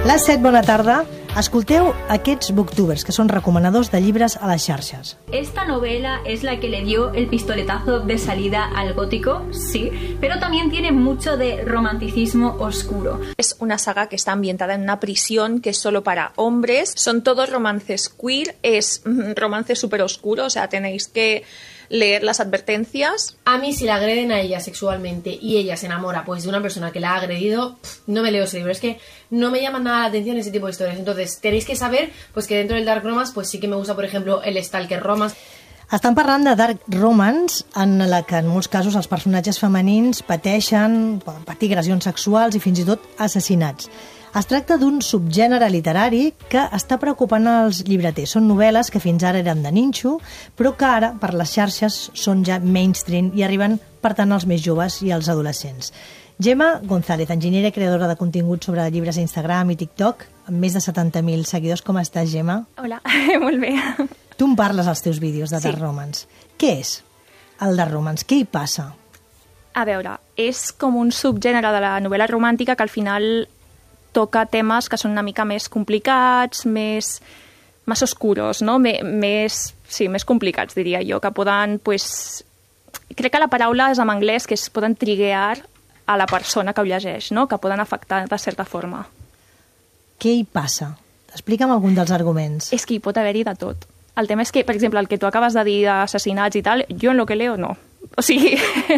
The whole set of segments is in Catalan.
Les 7, bona tarda. Escolteu aquests booktubers, que són recomanadors de llibres a les xarxes. Esta novela es la que le dio el pistoletazo de salida al gótico, sí, pero también tiene mucho de romanticismo oscuro. Es una saga que está ambientada en una prisión que es solo para hombres. Son todos romances queer, es romance súper oscuro, o sea, tenéis que leer las advertencias. A mí, si la agreden a ella sexualmente y ella se enamora pues de una persona que la ha agredido, no me leo ese libro. Es que no me llaman nada la atención ese tipo de historias. Entonces, tenéis que saber pues que dentro del Dark Romance pues sí que me gusta, por ejemplo, el Stalker Romance. Estan parlant de Dark Romance, en la que en molts casos els personatges femenins pateixen, poden patir agressions sexuals i fins i tot assassinats. Es tracta d'un subgènere literari que està preocupant els llibreters. Són novel·les que fins ara eren de ninxo, però que ara, per les xarxes, són ja mainstream i arriben, per tant, als més joves i als adolescents. Gemma González, enginyera i creadora de contingut sobre llibres a Instagram i TikTok, amb més de 70.000 seguidors. Com estàs, Gemma? Hola, molt bé. Tu em parles als teus vídeos de Dark Romance. Què és el Dark Romance? Què hi passa? A veure, és com un subgènere de la novel·la romàntica que al final toca temes que són una mica més complicats, més oscuros, no? més complicats, diria jo, que poden, pues, crec que la paraula és en anglès, que es poden triggear a la persona que ho llegeix, no? Que poden afectar de certa forma. Què hi passa? Explica'm algun dels arguments. És que hi pot haver-hi de tot. El tema és que, per exemple, el que tu acabes de dir d'assassinats i tal, jo en lo que leo no. O sigui,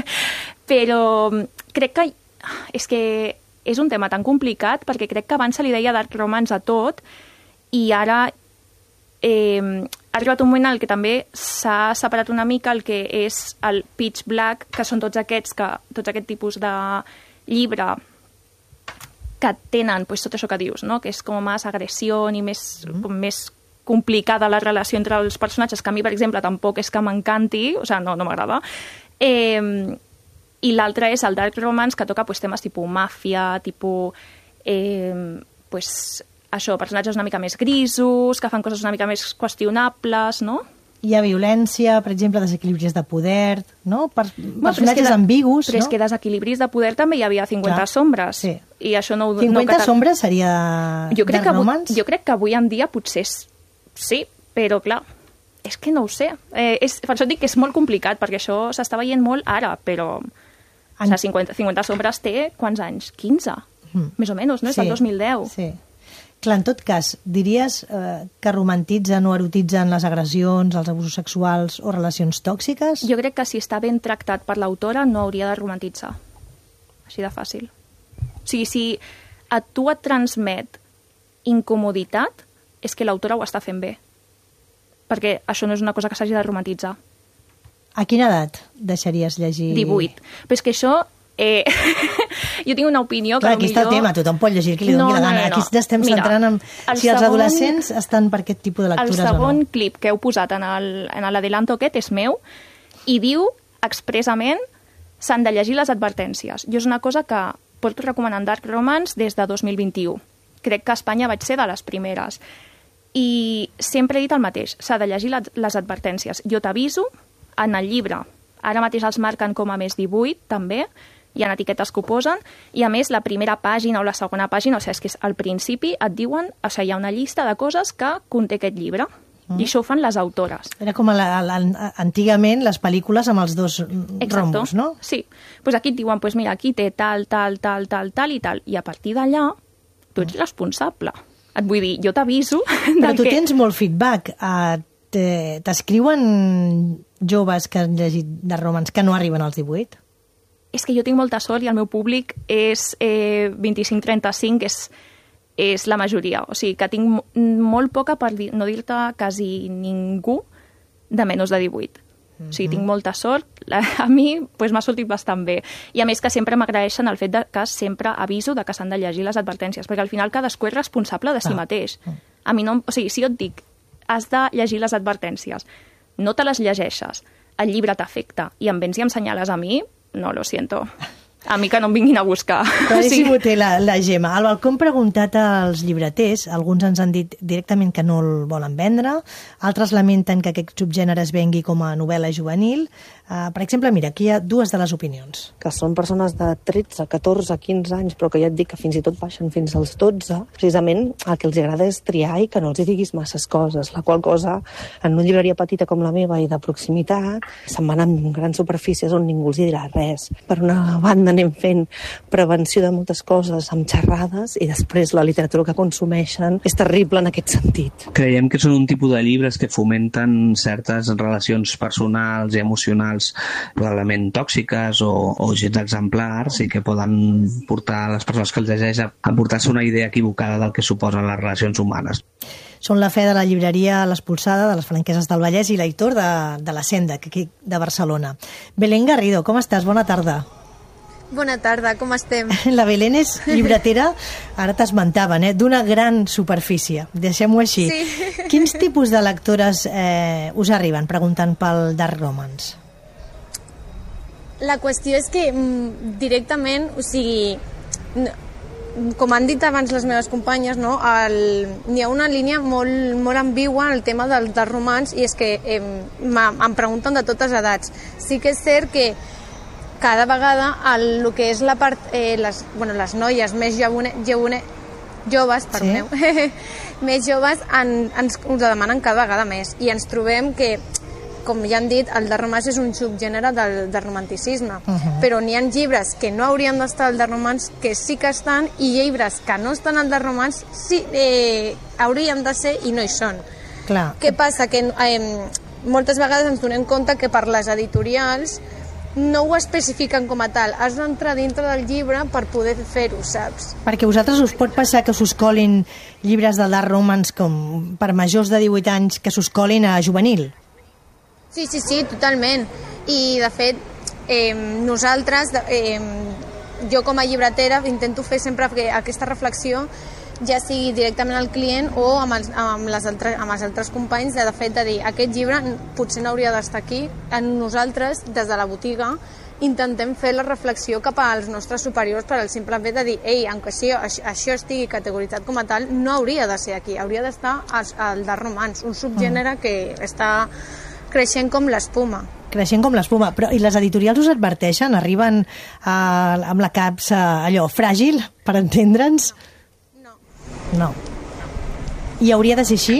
però crec que és que és un tema tan complicat perquè crec que abans se li deia Dark Romance a tot i ara ha arribat un moment en què també s'ha separat una mica el que és el pitch black, que són tots aquest tipus de llibre que tenen pues, tot això que dius, no? Que és com més agressió i més complicada la relació entre els personatges, que a mi, per exemple, tampoc és que m'encanti, o sigui, no m'agrada. I l'altre és el Dark Romance, que toca pues, temes tipus màfia, tipus pues, això, personatges una mica més grisos, que fan coses una mica més qüestionables, no? Hi ha violència, per exemple, desequilibris de poder, no? Personatges ambigus, però no? És que desequilibris de poder també hi havia 50 sombres. Sí. I això no, 50 sombres seria Dark Romance? Jo crec que avui en dia potser sí, però clar, és que no ho sé. Per això dic que és molt complicat, perquè això s'està veient molt ara, però 50 sombres té quants anys? 15, més o menys, no? És del 2010. Sí. Clar, en tot cas, diries que romantitzen o erotitzen les agressions, els abusos sexuals o relacions tòxiques? Jo crec que si està ben tractat per l'autora no hauria de romantitzar. Així de fàcil. O sigui, si a tu et transmet incomoditat, és que l'autora ho està fent bé. Perquè això no és una cosa que s'hagi de romantitzar. A quina edat deixaries llegir? 18. Però és que això... jo tinc una opinió que clar, aquí està el tema, tothom pot llegir que li doni la gana. Aquí estem centrant en si els adolescents estan per aquest tipus de lectures o no. El segon clip que heu posat en l'adelanto aquest és meu i diu expressament s'han de llegir les advertències. Jo és una cosa que porto recomanant Dark Romance des de 2021. Crec que a Espanya vaig ser de les primeres. I sempre he dit el mateix, s'ha de llegir les advertències. Jo t'aviso, en el llibre, ara mateix els marquen com a més 18, també, hi ha etiquetes que ho posen, i a més la primera pàgina o la segona pàgina, o sigui, és que al principi et diuen, o sigui, hi ha una llista de coses que conté aquest llibre, i això ho fan les autores. Era com antigament les pel·lícules amb els dos rombos, no? Sí, doncs aquí et diuen, pues mira, aquí té tal, i tal, i a partir d'allà tu ets responsable. Et vull dir, jo t'aviso... Però tu tens molt feedback. T'escriuen joves que han llegit de romans que no arriben als 18? És que jo tinc molta sort i el meu públic és 25-35, és la majoria. O sigui, que tinc molt poca, per no dir-te quasi ningú, de menys de 18. O sigui, tinc molta sort. A mi m'ha sortit bastant bé. I a més que sempre m'agraeixen el fet que sempre aviso de que s'han de llegir les advertències, perquè al final cadascú és responsable de si mateix. A mi no... O sigui, si jo et dic has de llegir les advertències, no te les llegeixes, el llibre t'afecta i em vens i em senyales a mi, no, lo siento. A mi que no em vinguin a buscar. Claríssim ho té la Gemma. Al balcó hem preguntat als llibreters, alguns ens han dit directament que no el volen vendre, altres lamenten que aquest subgènere es vengui com a novel·la juvenil. Per exemple, mira, aquí hi ha dues de les opinions. Que són persones de 13, 14, 15 anys, però que ja et dic que fins i tot baixen fins als 12. Precisament el que els agrada és triar i que no els hi diguis masses coses, la qual cosa, en una llibreria petita com la meva i de proximitat, se'n van en grans superfícies on ningú els hi dirà res. Per una banda anem fent prevenció de moltes coses amb xerrades i després la literatura que consumeixen és terrible en aquest sentit. Creiem que són un tipus de llibres que fomenten certes relacions personals i emocionals probablement tòxiques o gens exemplars i que poden portar a les persones que els llegeix a portar-se una idea equivocada del que suposen les relacions humanes. Són la fe de la llibreria L'Expulsada, de les Franqueses del Vallès, i l'editor de la Senda, aquí de Barcelona. Belén Garrido, com estàs? Bona tarda. Bona tarda, com estem? La Belén és llibretera, ara t'esmentaven, d'una gran superfície, deixem-ho així. Sí. Quins tipus de lectores us arriben preguntant pel Dark Romance? La qüestió és que directament, o sigui, com han dit abans les meves companyes, no? Hi ha una línia molt ambigua en el tema del romans, i és que em pregunten de totes edats. Sí que és cert que cada vegada el que és la part, les noies més joves, perdoneu, més joves ens ho demanen cada vegada més, i ens trobem que, com ja han dit, el dark romance és un subgènere del romanticisme, però n'hi ha llibres que no haurien d'estar al dark romance que sí que estan, i llibres que no estan al dark romance sí haurien de ser i no hi són. Clar. Què passa? Que moltes vegades ens donem compte que per les editorials no ho especifiquen com a tal, has d'entrar dintre del llibre per poder fer-ho, saps? Perquè vosaltres us pot passar que s'us colin llibres de dark romance com per majors de 18 anys que s'us colin a juvenil? Sí, totalment. I, de fet, nosaltres, jo com a llibretera, intento fer sempre aquesta reflexió, ja sigui directament al client o amb els altres companys, de fet, de dir, aquest llibre potser no hauria d'estar aquí. Nosaltres, des de la botiga, intentem fer la reflexió cap als nostres superiors per al simple fet de dir, aunque això estigui categoritzat com a tal, no hauria de ser aquí, hauria d'estar al dark romance, un subgènere que està creixent com l'espuma. Creixent com l'espuma. Però i les editorials us adverteixen? Arriben amb la capsa allò fràgil, per entendre'ns? No. I hauria de ser així?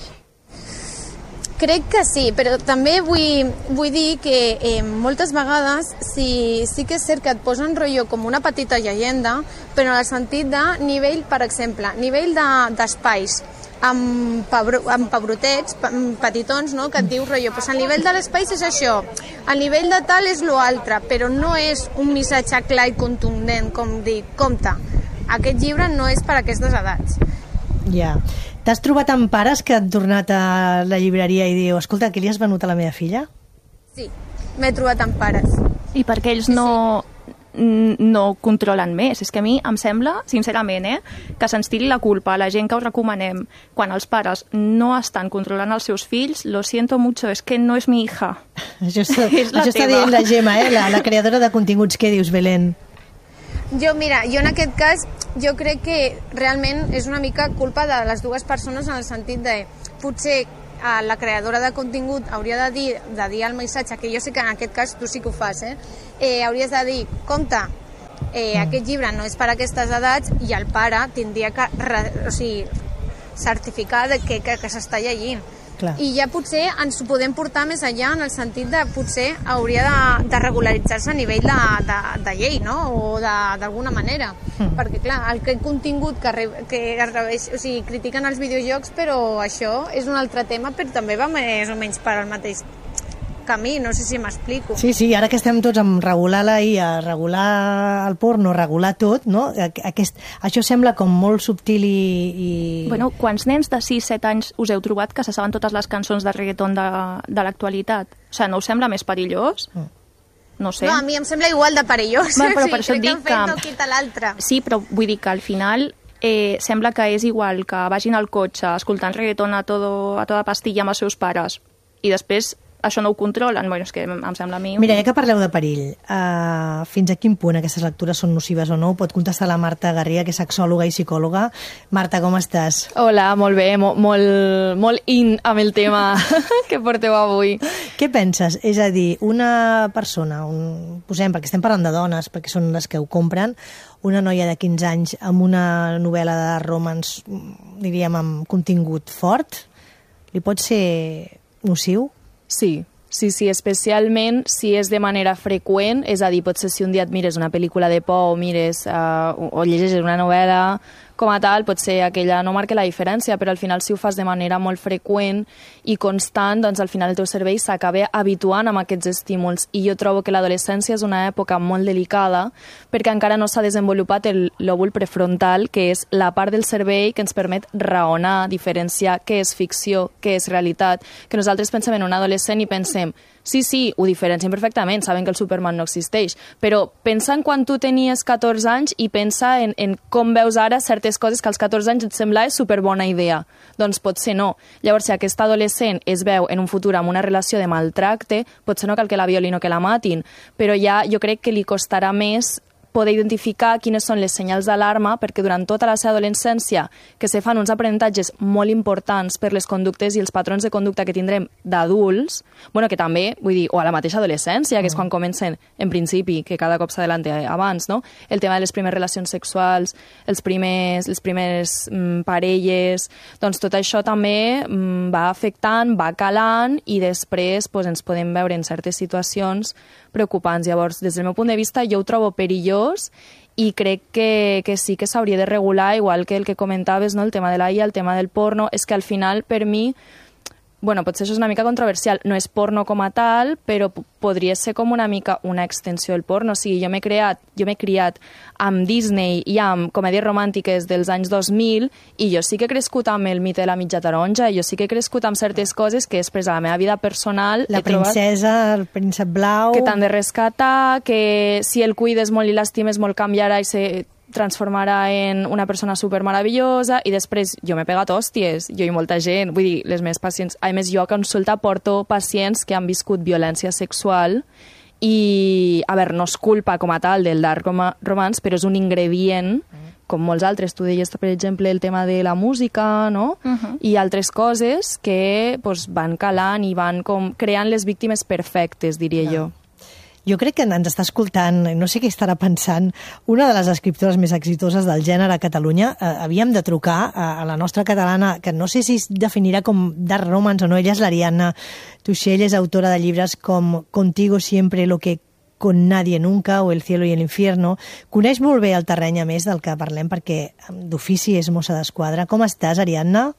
Crec que sí, però també vull dir que moltes vegades sí que és cert que et posen rotllo com una petita llegenda, però en el sentit de nivell, per exemple, nivell d'espais, amb pebrotets petitons, no? Que et diu rotllo, pues el nivell de l'espai és això, el nivell de tal és l'altre, però no és un missatge clar i contundent, com dir, compte, aquest llibre no és per a aquestes edats. Ja. T'has trobat amb pares que han tornat a la llibreria i diu, escolta, què li has venut a la meva filla? Sí, m'he trobat amb pares. I perquè ells no controlen més. És que a mi em sembla, sincerament, que se'ns tiri la culpa a la gent que ho recomanem quan els pares no estan controlant els seus fills. Lo siento mucho, es que no és mi hija. Això està dient la Gemma, la creadora de continguts. Què dius, Belén? Jo en aquest cas, jo crec que realment és una mica culpa de les dues persones, en el sentit de potser la creadora de contingut hauria de dir el missatge, que jo sé que en aquest cas tu sí que ho fas, hauries de dir, compte, aquest llibre no és per a aquestes edats, i el pare tindria que certificar que s'està llegint. Clar. I ja potser ens ho podem portar més enllà, en el sentit de potser hauria de regularitzar-se a nivell de llei, no? O d'alguna manera. Perquè, clar, el contingut que critiquen els videojocs, però això és un altre tema, però també va més o menys per al mateix camí, no sé si m'explico. Sí, ara que estem tots amb regular la IA, regular el porno, regular tot, no? Això sembla com molt subtil i... Bueno, quants nens de 6-7 anys us heu trobat que se saben totes les cançons de reggaeton de l'actualitat? O sigui, no us sembla més perillós? No sé. No, a mi em sembla igual de perillós. Però per això et dic que... no quita l'altre. Sí, però vull dir que al final sembla que és igual que vagin al cotxe escoltant reggaeton a toda pastilla amb els seus pares i després això no ho controlen. Bueno, és que em sembla a mi... Mira, ja que parleu de perill, fins a quin punt aquestes lectures són nocives o no? Pot contestar la Marta Garriga, que és sexòloga i psicòloga. Marta, com estàs? Hola, molt bé, molt in amb el tema que porteu avui. Què penses? És a dir, una persona, posem, perquè estem parlant de dones, perquè són les que ho compren, una noia de 15 anys amb una novel·la de romance, diríem, amb contingut fort, li pot ser nociu? Sí, especialment si és de manera freqüent, és a dir, potser si un dia et mires una pel·lícula de por o mires o llegeixes una novel·la com a tal, potser aquella no marca la diferència, però al final si ho fas de manera molt freqüent i constant, doncs al final el teu cervell s'acaba habituant amb aquests estímuls. I jo trobo que l'adolescència és una època molt delicada perquè encara no s'ha desenvolupat el lòbul prefrontal, que és la part del cervell que ens permet raonar, diferenciar què és ficció, què és realitat. Que nosaltres pensem en un adolescent i pensem sí, ho diferencien perfectament, saben que el Superman no existeix, però pensa en quan tu tenies 14 anys i pensa en com veus ara certes coses que als 14 anys et sembla superbona idea. Doncs potser no. Llavors, si aquest adolescent es veu en un futur amb una relació de maltracte, potser no cal que la violin o que la matin, però ja jo crec que li costarà més poder identificar quines són les senyals d'alarma, perquè durant tota la seva adolescència que se fan uns aprenentatges molt importants per les conductes i els patrons de conducta que tindrem d'adults, bueno, que també, vull dir, o a la mateixa adolescència, que és quan comencen, en principi, que cada cop s'adelanta abans, no? El tema de les primeres relacions sexuals, les primeres parelles, doncs tot això també va afectant, va calant i després pues, ens podem veure en certes situacions preocupants. Llavors, des del meu punt de vista, jo ho trobo perillós i crec que sí que s'hauria de regular, igual que el que comentaves, no? El tema de la IA, el tema del porno, és que al final, per mi, bueno, potser això és una mica controversial, no és porno com a tal, però podria ser com una mica una extensió del porno. O sigui, jo m'he criat amb Disney i amb comèdies romàntiques dels anys 2000 i jo sí que he crescut amb el mite de la mitja taronja, jo sí que he crescut amb certes coses que després a la meva vida personal la princesa, el príncep blau... Que t'han de rescatar, que si el cuides molt i l'estimes molt canviarà i se transformarà en una persona supermeravellosa i després jo m'he pegat hòsties, jo i molta gent, vull dir, les meves pacients, a més jo a consulta porto pacients que han viscut violència sexual i, a veure, no és culpa com a tal del dark romance, però és un ingredient, com molts altres, tu deies, per exemple, el tema de la música, no? I altres coses que pues, van calant i van com creant les víctimes perfectes, diria jo. Jo crec que ens està escoltant, no sé què estarà pensant, una de les escriptores més exitoses del gènere a Catalunya. Havíem de trucar a la nostra catalana, que no sé si es definirà com dark romance o no. Ella és l'Ariadna Tuixell, és autora de llibres com Contigo siempre lo que con nadie nunca o El cielo y el infierno. Coneix molt bé el terreny, a més, del que parlem, perquè d'ofici és mossa d'esquadra. Com estàs, Ariadna?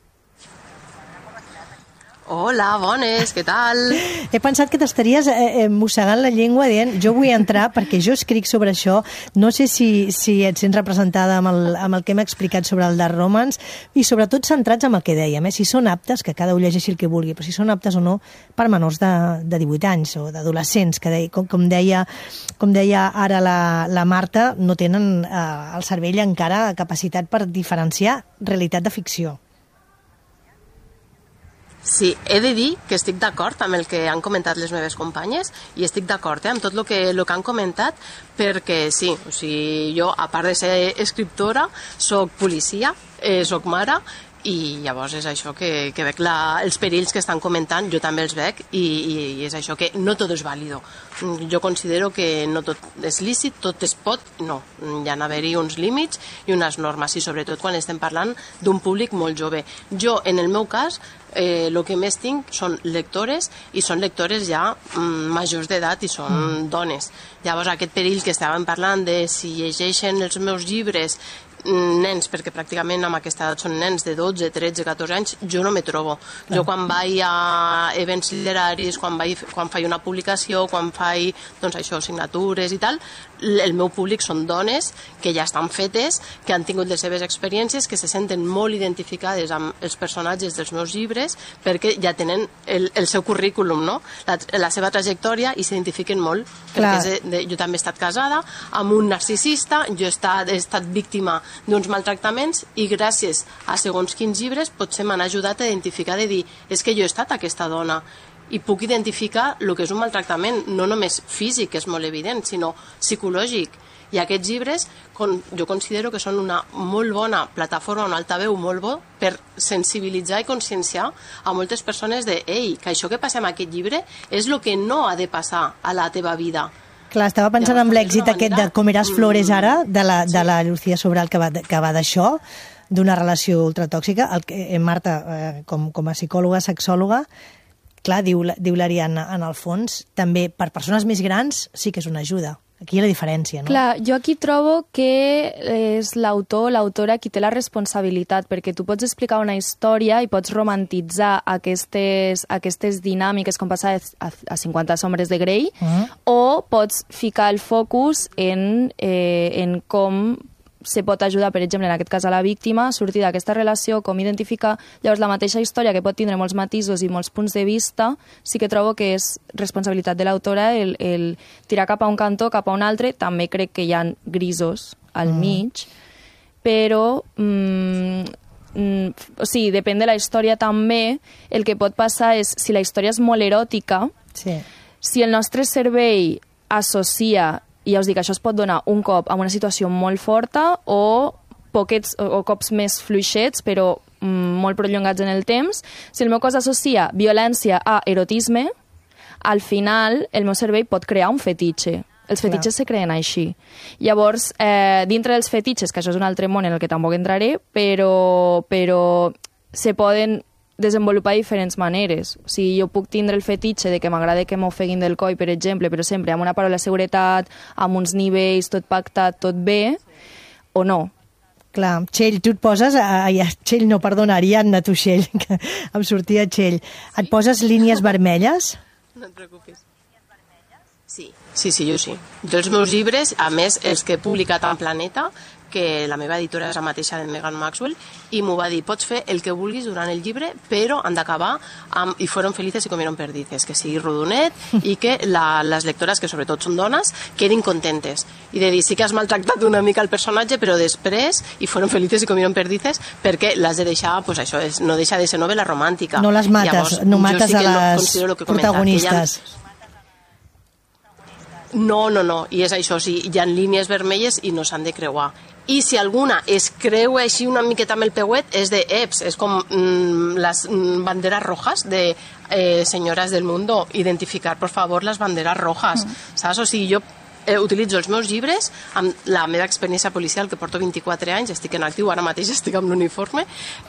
Hola, bones, què tal? He pensat que t'estaries mossegant la llengua dient jo vull entrar perquè jo escric sobre això, no sé si et sents representada amb el que hem explicat sobre el dark romance i sobretot centrats en el que dèiem, si són aptes, que cada un llegeixi el que vulgui, però si són aptes o no per menors de 18 anys o d'adolescents, que com deia ara la Marta, no tenen el cervell encara capacitat per diferenciar realitat de ficció. Sí, he de dir que estic d'acord amb el que han comentat les meves companyes i estic d'acord amb tot el que han comentat perquè sí, o sigui, jo a part de ser escriptora soc policia, soc mare i llavors és això que veig els perills que estan comentant, jo també els veig i és això que no tot és vàlido. Jo considero que no tot és lícit, tot es pot, no. Hi ha d'haver-hi uns límits i unes normes i sobretot quan estem parlant d'un públic molt jove. Jo, en el meu cas, el que més tinc són lectores i són lectores ja majors d'edat i són dones. Llavors aquest perill que estàvem parlant de si llegeixen els meus llibres nens, perquè pràcticament amb aquesta edat són nens de 12, 13, 14 anys, jo no me trobo. Jo quan vaig a events literaris, quan faig una publicació, quan faig signatures i tal, el meu públic són dones que ja estan fetes, que han tingut les seves experiències, que se senten molt identificades amb els personatges dels meus llibres perquè ja tenen el seu currículum, no? La seva trajectòria i s'identifiquen molt. Perquè jo també he estat casada amb un narcisista, jo he estat víctima d'uns maltractaments i gràcies a segons quins llibres potser m'han ajudat a identificar de dir és que jo he estat aquesta dona i puc identificar el que és un maltractament, no només físic, que és molt evident, sinó psicològic. I aquests llibres jo considero que són una molt bona plataforma, un altaveu molt bo per sensibilitzar i conscienciar a moltes persones de que això que passa amb aquest llibre és el que no ha de passar a la teva vida. Clar, estava pensant en l'èxit aquest de Comeràs Flores ara, de la Lucía Sobral, que va d'això, d'una relació ultratòxica. Marta, com a psicòloga, sexòloga, clar, diu l'Ariadna, en el fons, també per persones més grans sí que és una ajuda. Aquí hi ha la diferència, no? Clar, jo aquí trobo que és l'autor, l'autora qui té la responsabilitat, perquè tu pots explicar una història i pots romantitzar aquestes dinàmiques com passa a 50 sombres de Grey, o pots ficar el focus en com se pot ajudar, per exemple, en aquest cas a la víctima, a sortir d'aquesta relació, com identificar. Llavors, la mateixa història, que pot tindre molts matisos i molts punts de vista, sí que trobo que és responsabilitat de l'autora el tirar cap a un cantó, cap a un altre. També crec que hi ha grisos al mig, però o sigui, depèn de la història també. El que pot passar és, si la història és molt eròtica, si el nostre cervell associa, i ja us dic, això es pot donar un cop en una situació molt forta o cops més fluixets, però molt prolongats en el temps. Si el meu cos associa violència a erotisme, al final el meu cervell pot crear un fetitxe. Els fetitxes se creen així. Llavors, dintre dels fetitxes, que això és un altre món en el que tampoc entraré, però se poden desenvolupar diferents maneres. O sigui, jo puc tindre el fetitxe de que m'agrada que m'ofeguin del coll, per exemple, però sempre amb una paraula de seguretat, amb uns nivells, tot pactat, tot bé, o no. Clar, Txell, tu et poses... Txell no, perdona, Ariadna, tu, Txell, que em sortia Txell. Et poses línies vermelles? No et preocupis. Sí, jo sí. Jo els meus llibres, a més, els que he publicat en Planeta, que la meva editora és la mateixa de Megan Maxwell, i m'ho va dir, pots fer el que vulguis durant el llibre, però han d'acabar amb i fueron felices y comieron perdices, que sigui rodonet i que les lectores, que sobretot són dones, quedin contentes. I de dir, sí que has maltractat una mica el personatge, però després, i fueron felices y comieron perdices, perquè l'has de deixar, pues això no deixa de ser novel·la romàntica. No les mates, llavors, no mates a les protagonistes. No, i és això, sí, hi ha línies vermelles i no s'han de creuar. I si alguna es creua així una miqueta amb el peuet, és de EPS, és com les banderes rojas de senyores del mundo, identificar, por favor, les banderes rojas, saps? O sigui, jo utilitzo els meus llibres amb la meva experiència policial, que porto 24 anys, estic en actiu, ara mateix estic amb l'uniforme,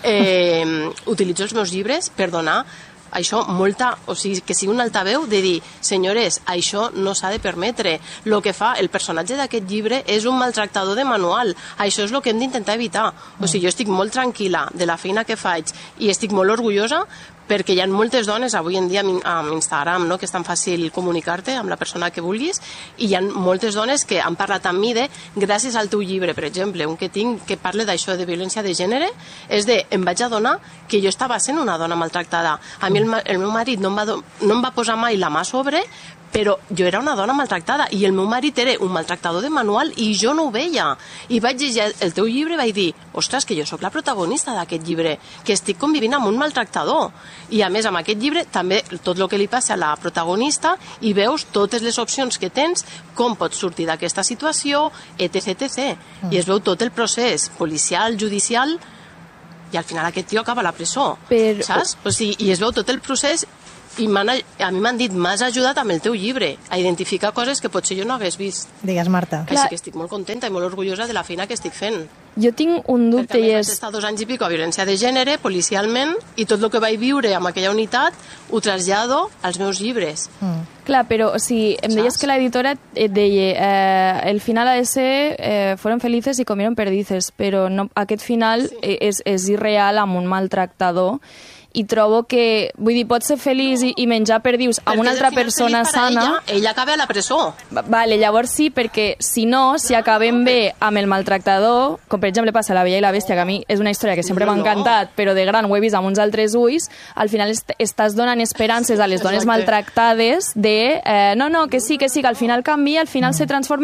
utilitzo els meus llibres per donar això o sigui, que sigui un altaveu de dir, senyores, això no s'ha de permetre. El que fa el personatge d'aquest llibre és un maltractador de manual. Això és el que hem d'intentar evitar. O sigui, jo estic molt tranquil·la de la feina que faig i estic molt orgullosa perquè hi ha moltes dones avui en dia amb Instagram, no?, que és tan fàcil comunicar-te amb la persona que vulguis, i hi ha moltes dones que han parlat amb mi de, gràcies al teu llibre, per exemple, un que tinc que parla d'això de violència de gènere, és de, em vaig adonar que jo estava sent una dona maltractada. A mi el meu marit no em va posar mai la mà sobre, però jo era una dona maltractada i el meu marit era un maltractador de manual i jo no ho veia. I vaig llegir el teu llibre i vaig dir, ostres, que jo sóc la protagonista d'aquest llibre, que estic convivint amb un maltractador. I a més, amb aquest llibre, també tot el que li passa a la protagonista, i veus totes les opcions que tens, com pots sortir d'aquesta situació, etc. I es veu tot el procés policial, judicial, i al final aquest tio acaba a la presó, saps? O sigui, i es veu tot el procés. I a mi m'han dit, m'has ajudat amb el teu llibre a identificar coses que potser jo no hagués vist. Digues, Marta. Així que estic molt contenta i molt orgullosa de la feina que estic fent. Jo tinc un dubte i és... Perquè vaig estar 2 anys i pico a violència de gènere, policialment, i tot el que vaig viure amb aquella unitat ho trasllado als meus llibres. Clar, però, o sigui, em deies que l'editora et deia el final ha de ser fueron felices y comieron perdices, però no, aquest final és irreal amb un maltractador, i trobo que, vull dir, pots ser feliç i menjar perdius amb una altra persona sana... Ella acaba a la presó. Vale, llavors sí, perquè si no, si acabem bé amb el maltractador, com per exemple passa a La Bella i la Bèstia, que a mi és una història que sempre m'ha encantat, però de gran ho he vist amb uns altres ulls, al final estàs donant esperances a les dones maltractades de no, que sí, que al final canvia, al final se transforma en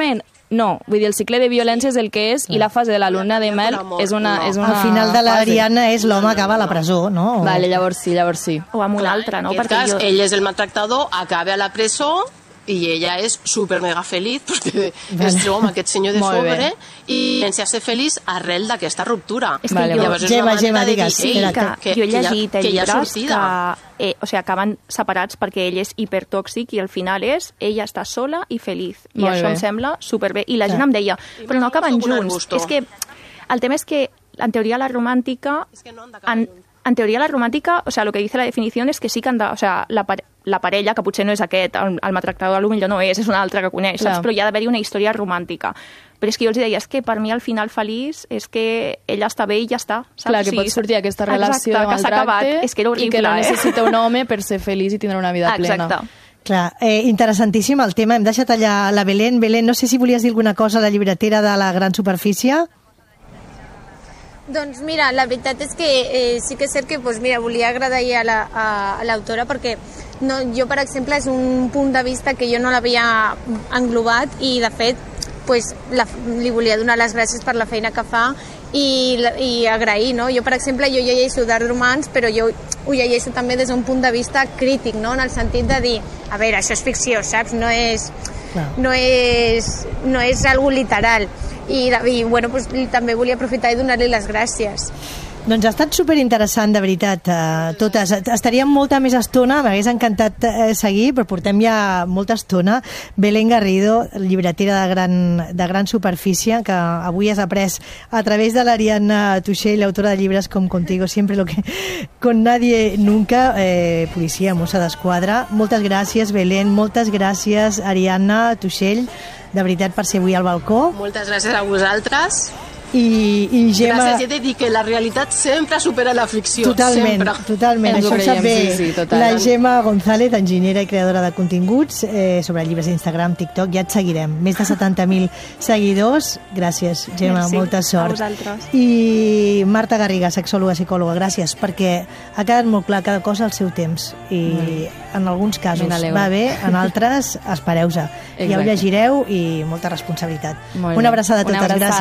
No, vull dir, el cicle de violència és el que és i la fase de la luna de mel és una Al final de l'Ariadna és l'home acaba a la presó, no? Vale, llavors sí. O amb un altre, no? En aquest cas, ell és el maltractador, acaba a la presó i ella és super mega feliç perquè es troba amb aquest senyor de sobre i pensa ser feliç arrel d'aquesta ruptura. És que Gemma, digues. Que jo he llegit llibres que acaben separats perquè ell és hipertòxic i al final ella està sola i feliç. I això em sembla superbé. I la gent em deia, però no acaben junts. És que el tema és que en teoria la romàntica... En teoria la romàntica, o sea, lo que dice la definición es que sí que han de, o sea, la parella, que potser no és aquest, el maltractador potser no és un altre que coneix, saps? Però hi ha d'haver-hi una història romàntica. Però és que jo els deia, és que per mi el final feliç és que ella està bé i ja està, saps? Clar, que pot sortir aquesta relació de maltracte és que era horrible, i que no necessita un home per ser feliç i tindre una vida plena. Exacte. Clar, interessantíssim el tema. Hem deixat allà la Belén. Belén, no sé si volies dir alguna cosa a la llibretera de la Gran Superfície. Doncs mira, la veritat és que sí que és cert que volia agrair a l'autora perquè jo, per exemple, és un punt de vista que jo no l'havia englobat i, de fet, li volia donar les gràcies per la feina que fa i agrair, no? Jo, per exemple, jo llegeixo d'art romans, però jo ho llegeixo també des d'un punt de vista crític, no? En el sentit de dir, a veure, això és ficció, saps? No és algo literal. I bueno, també volia aprofitar i donar-li les gràcies. Doncs ha estat superinteressant, de veritat, totes. Estaríem molta més estona, m'hagués encantat seguir, però portem ja molta estona. Belén Garrido, llibretera de gran superfície, que avui has après a través de l'Ariadna Tuixell, autora de llibres com Contigo siempre, con nadie nunca, policia, mossa d'esquadra. Moltes gràcies, Belén, moltes gràcies, Ariadna Tuixell, de veritat, per ser avui al balcó. Moltes gràcies a vosaltres. I Gemma... Gràcies, he de dir que la realitat sempre supera la ficció. Totalment, sempre. totalment. Això ho sap bé la Gemma González, enginyera i creadora de continguts sobre llibres d'Instagram, TikTok. Ja et seguirem. Més de 70.000 seguidors. Gràcies, Gemma, molta sort. A vosaltres. I Marta Garriga, sexòloga, psicòloga, gràcies, perquè ha quedat molt clar cada cosa al seu temps. I en alguns casos va bé, en altres espereu-se. Ja ho llegireu i molta responsabilitat. Una abraçada a totes. Gràcies.